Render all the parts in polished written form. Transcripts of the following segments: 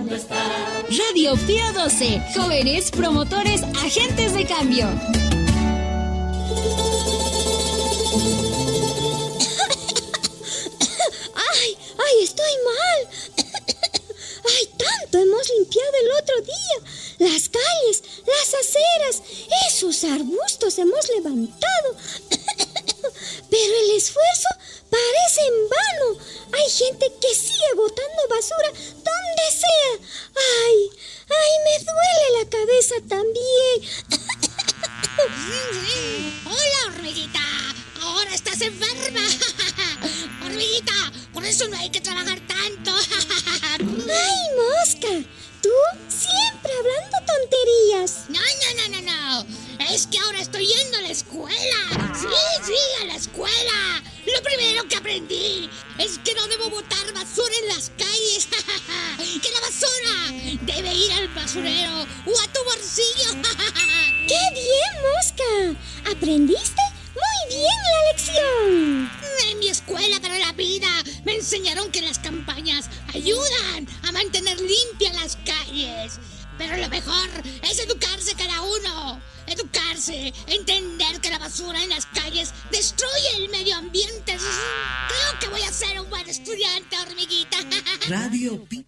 Radio Pío 12. Jóvenes, promotores, agentes de cambio. ¡Ay, estoy mal! ¡Ay, tanto hemos limpiado el otro día! Las calles, las aceras, esos arbustos hemos levantado. Pero el esfuerzo parece en vano. Hay gente que sigue botando basura donde sea. ¡Ay, me duele la cabeza también! ¡Hola, hormiguita! ¡Ahora estás enferma! ¡Hormiguita! Por eso no hay que trabajar tanto. ¡Ay, mosca! Tú siempre hablando tonterías. No. Es que ahora estoy yendo a la escuela. Sí, a la escuela. Lo primero que aprendí es que no debo botar basura en las calles. Que la basura debe ir al basurero o a tu bolsillo. ¡Qué bien, mosca! ¿Aprendiste? ¡Muy bien la lección! En mi escuela para la vida me enseñaron que las campañas ayudan a mantener limpias las calles. Pero lo mejor es educarse cada uno. Educarse, entender que la basura en las calles destruye el medio ambiente. Creo que voy a ser un buen estudiante, hormiguita. Radio Pi.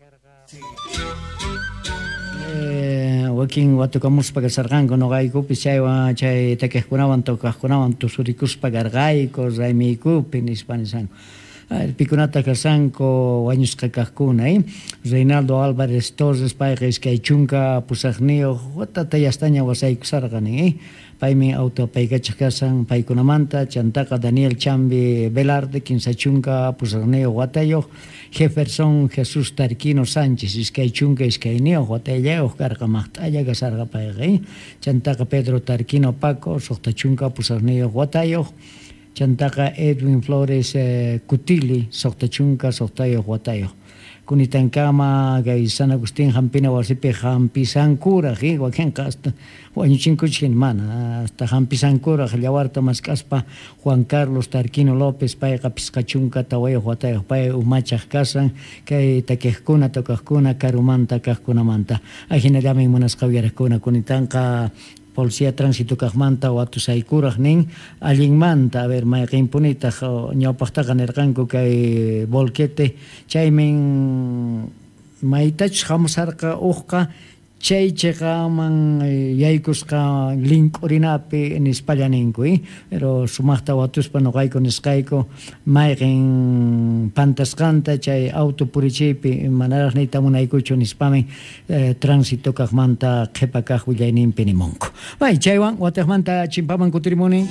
Wakin watukamuspa kasarqanku nuqaykupi chaywan chay takejkunawan tukaqkunawan tusurikuspa karqayku raymiykupi nispa nisanku. Pikunata kasanko wañusqa kaqkuna, Reinaldo Álvarez Torres payqa iskay chunka pusaqniyuq watata yastaña wasaykusarqani, paymi autopaykachaq kasan paykunamanta chantaqa Daniel Chambi Velarde kinsa chunka pusaqniyuq watayuq, Jefferson Jesús Tarquino Sánchez iskay chunka iskayniyuq watayallayuq karqa maqt'alla kasarqa payqa, chantaqa Pedro Tarquino Paco suqta chunka pusaqniyuq watayuq, chantaqa Edwin Flores Cutili soqta chunka soqtayoq watayoq kunitankama kay San Agustín hampina wasipi hampisankuraq wakinqa hasta wañuchinkuchik mana hasta hampisankuraq llawarta maskaspa Juan Carlos Tarquino López payqa pisqa chunka tawayoq watayoq pay umachaq kasan kay takejkuna tukaqkuna karumanta kaqkunamanta ajinallami munasqa wirakuna kunitanqa Policía Tránsito Kaqmanta watusaykuraq nin allinmanta a ver mayqinpunitaq ñawpaqtaqa nirqanku kay volquete chaymin maytachus hamusarqa uqqa chaychiqaman yaykusqa link'urinapi nispalla ninku pero sumaqta watuspa nuqayku nisqayku mayqin pantasqanta chay auto purichiypi manaraq niyta munaykuchu nispamin tránsito kaqmanta qhipa kaq willayninpi nimunku chaywan wataqmanta chimpaman kutirimuni.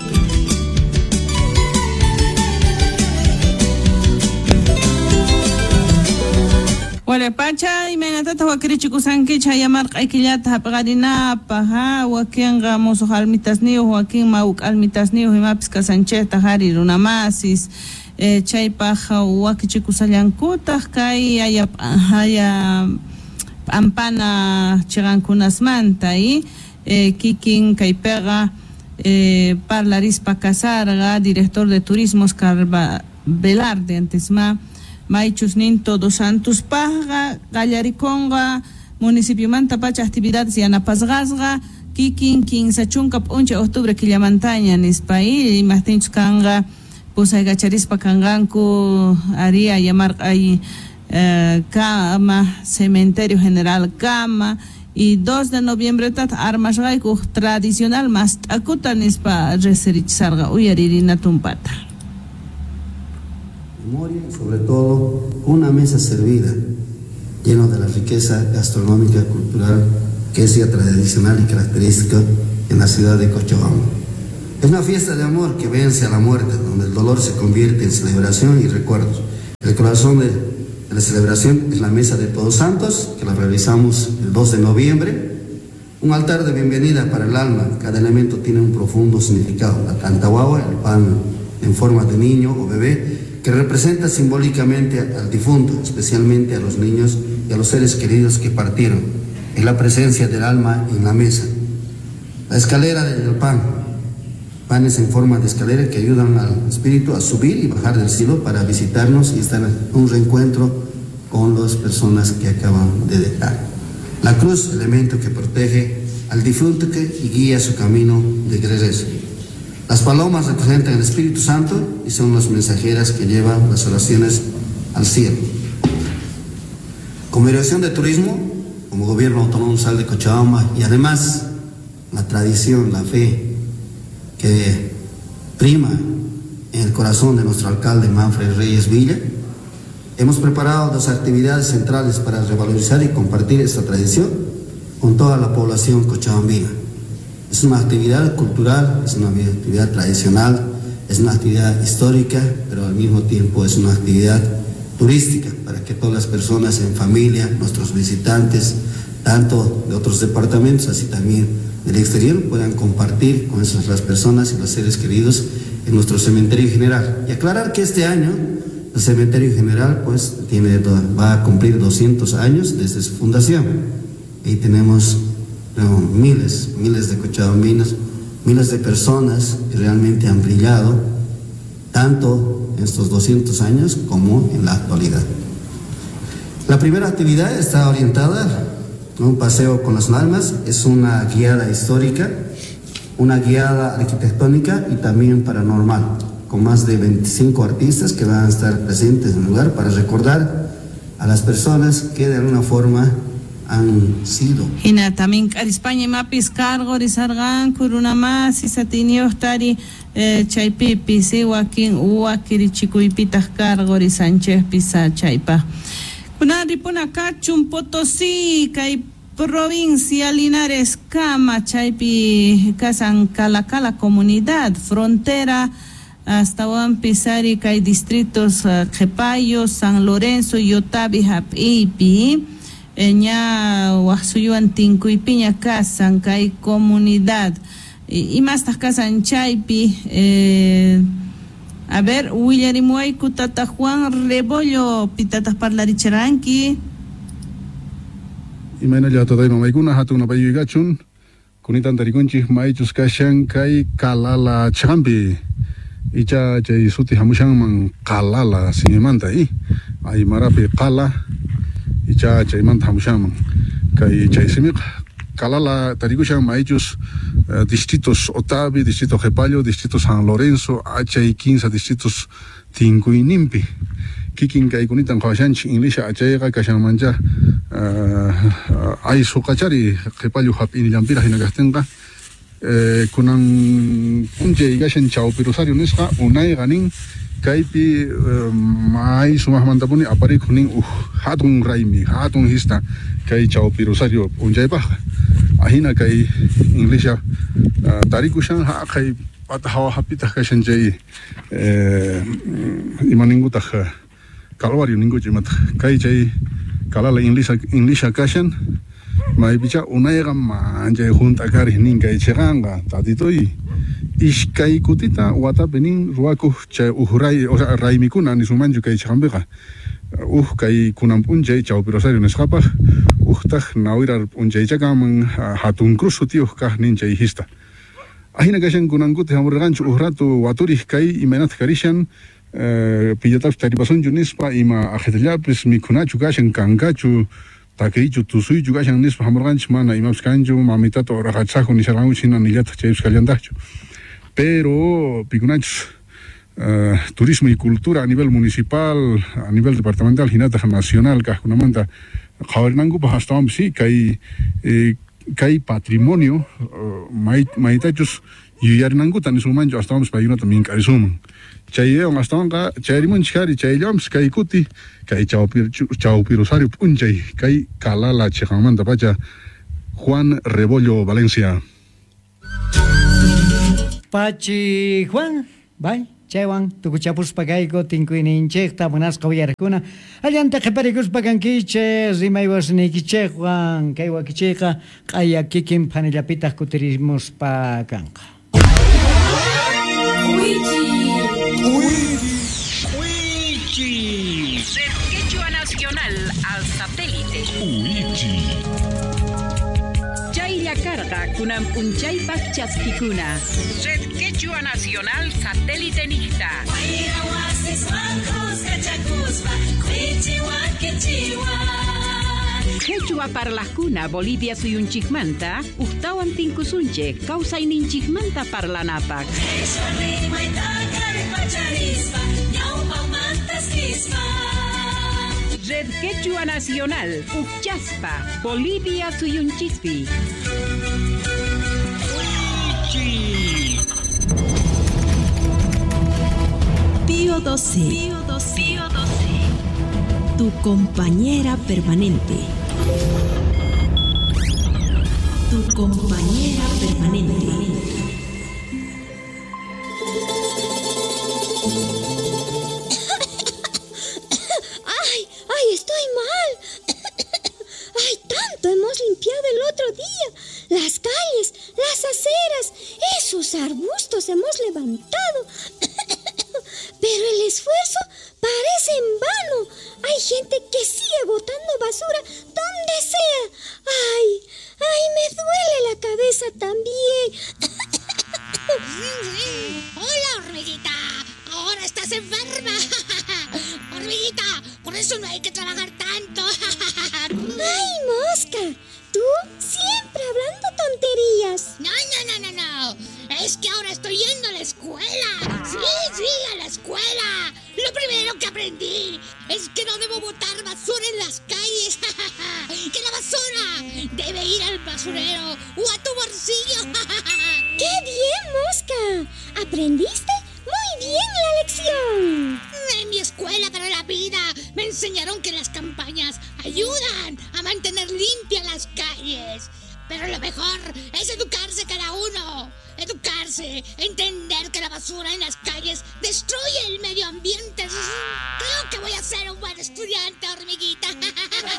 Wala pacha imanatata wakirichikusanki chayamarqa aikillata hapaqarinapaq wakinqa musuq almitasniyuq wakin mawk almitasniyuq imapis kasanchayta hari runamasis chaypaq wakichikusallankutaq kay haya ampana chiqankunasmanta kikin kaypiqa parlarispa kasarqa director de turismo Oscar Velarde antesma Maichus Ninto dos Santos Paga, Gallariconga, municipio Manta Pacha, actividades yanapasgasga, Kikin, Sachunca, 11 de octubre, Quillamantaña, Nispaí, y Martínez Kanga, pues hay gacharispa Kanganku, haría llamar ahí Cama, Cementerio General Cama, y 2 de noviembre, armas raiku tradicional, más acuta Nispa, Reserich Sarga, Uyaririna Tumpata. Memoria, sobre todo una mesa servida, lleno de la riqueza gastronómica y cultural que es ya tradicional y característica en la ciudad de Cochabamba. Es una fiesta de amor que vence a la muerte, donde el dolor se convierte en celebración y recuerdos. El corazón de la celebración es la mesa de Todos Santos, que la realizamos el 2 de noviembre. Un altar de bienvenida para el alma, cada elemento tiene un profundo significado. La cantahuahua, el pan en forma de niño o bebé, que representa simbólicamente al difunto, especialmente a los niños y a los seres queridos que partieron. Es la presencia del alma en la mesa. La escalera del pan, panes en forma de escalera que ayudan al espíritu a subir y bajar del cielo para visitarnos y estar en un reencuentro con las personas que acaban de dejar. La cruz, elemento que protege al difunto y guía su camino de regreso. Las palomas representan el Espíritu Santo y son las mensajeras que llevan las oraciones al cielo. Como dirección de turismo, como gobierno autónomo municipal de Cochabamba, y además la tradición, la fe que prima en el corazón de nuestro alcalde Manfred Reyes Villa, hemos preparado 2 actividades centrales para revalorizar y compartir esta tradición con toda la población cochabambina. Es una actividad cultural, es una actividad tradicional, es una actividad histórica, pero al mismo tiempo es una actividad turística para que todas las personas en familia, nuestros visitantes, tanto de otros departamentos, así también del exterior, puedan compartir con las personas y los seres queridos en nuestro cementerio general. Y aclarar que este año el cementerio general pues va a cumplir 200 años desde su fundación. Y tenemos miles de cochabambinos, miles de personas que realmente han brillado tanto en estos 200 años como en la actualidad. La primera actividad está orientada a un paseo con las almas, es una guiada histórica, una guiada arquitectónica y también paranormal, con más de 25 artistas que van a estar presentes en el lugar para recordar a las personas que de alguna forma han sido. Hina también España mapis cargo risargan kuruna más y satinio tari chaypipi si wakin uakiri chikuipitas cargo risánchez pisa chaypa. Kunari puna Cachum Potosí kay provincia Linares Cama chaypi kasan Cala comunidad frontera hasta Pisari kay distritos Jepayo, San Lorenzo, Yotabi, Hapipi ña Huasuyuan Tincuipiña casan kay comunidad y más tas casan chaypi a ver Willarimuay Kutata Juan Rebollo pitatas parlaricharanki imena ya today mamaykuna hatuna bayu gachun kunitan tarikunchi maichus kashan kay kalala champi icha chay suti hamushan man kalala sinimanta ay marapi kala icha chay manta hamushan man kay chay simiq kalala tarikushan maichus distritos Otavi, distrito Jepayo, distrito San Lorenzo, achay 15 distritos Tincuinimpi kikin kay kunitan khawashanchi inglisha achayqa kashan mancha ay suqachari Jepayo hap'ini llampira hina kastinqa kunan punche gashan chawpi rosario nisqa unay ganin kaypi may sumaqmantapuni aparik hunin hatun raymi hatun hista kay chawpi rosario punchaypaq ahina kay inglisha tarikushan kay patahawa hapitaq kashan chay imaningutaq calvario ninguchi mataq kay chay kalala inglisha kashan may bicha unayqa manchay juntakari ninkay cheganga tatitoy ishkay kutita watapi nin ruwakuq chay ray o sea raymikuna nisumanchu kay chegampiqa kay kunan p'unchay chawpi rosario nisqapaq taq nawirar p'unchaychakaman hatun cruz sutiyuq kaq ninchay hista ahina kashan kunankuti hamurqanchu rato waturiq kay imanata karishan pillatapi taripasunchu nispa ima ajetallapis mikhunachu kashan kankachu takrichu tusuychu kashan nispa hamurqanchik mana imapas kanchu mamitata oraqachaqku nisharqanku hina nillataq chaypis kallantachu pero pikunachus turismo y cultura a nivel municipal, a nivel departamental, hinata nacional kajkunamanta qhawarinankupas astawan sí kay patrimonio maytachus yuyarinankuta nisumanchu astawan paykunata mink'arisuman chaywan astawanqa chayarimunchik kari chayllawanpas kay kuti kay chawpi rosario p'unchay kay kalala chiqanmanta pacha Juan Rebollo Valencia Pachi Juan bye chaywan tukuchapuspa kayku tinkuininchikta munasqa willarakuna allanta qhiparikuspaq kankichik rimaywasnikichikwan kay wakichiyqa q'aya kikin phanillapitaq kutirimuspa kanqa Red Quechua Nacional al satélite. Chaylla carga kunan punchaypaq chaspikuna. Red Quechua Nacional satélite nicta. Quechua parlaskuna Bolivia suyunchikmanta, ustawan tinkusunche, kawsayninchikmanta parlanapak. Red Quechua Nacional, Uchaspa, Bolivia suyunchikpi. Pío 12. Tu compañera permanente. Tu compañera permanente. ¡Ay, estoy mal! ¡Ay, tanto hemos limpiado el otro día! Las calles, las aceras, esos arbustos hemos levantado. Pero el esfuerzo parece en vano. Hay gente que sigue botando basura donde sea. ¡Ay, me duele la cabeza también! ¡Hola, hormiguita! ¡Ahora estás enferma! ¡Hormiguita! Por eso no hay que trabajar tanto. ¡Ay, mosca! Tú siempre hablando tonterías. No. Es que ahora estoy yendo a la escuela. Sí, a la escuela. Lo primero que aprendí es que no debo botar basura en las calles. Que la basura debe ir al basurero o a tu bolsillo. ¡Qué bien, mosca! ¿Aprendiste? Muy bien la lección. En mi escuela para la vida me enseñaron que las campañas ayudan a mantener limpias las calles. Pero lo mejor es educarse cada uno. Educarse, entender que la basura en las calles destruye el medio ambiente. Creo que voy a ser un buen estudiante, hormiguita.